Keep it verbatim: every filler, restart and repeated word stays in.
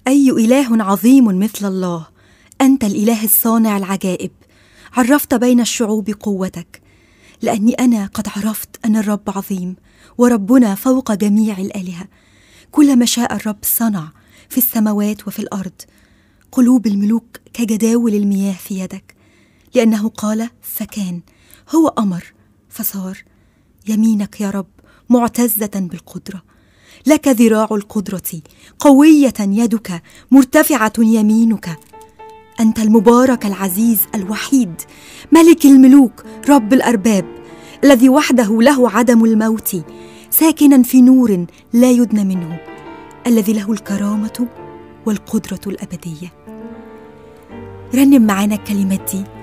أي إله عظيم مثل الله، أنت الإله الصانع العجائب. عرفت بين الشعوب قوتك، لأني أنا قد عرفت أن الرب عظيم وربنا فوق جميع الآلهة. كل ما شاء الرب صنع في السماوات وفي الأرض. قلوب الملوك كجداول المياه في يدك، لأنه قال فكان، هو أمر فصار. يمينك يا رب معتزة بالقدرة، لك ذراع القدرة، قوية يدك، مرتفعة يمينك. أنت المبارك العزيز الوحيد، ملك الملوك، رب الأرباب، الذي وحده له عدم الموت، ساكنا في نور لا يدنى منه، الذي له الكرامة والقدرة الأبدية. رنم معانا الكلمات دي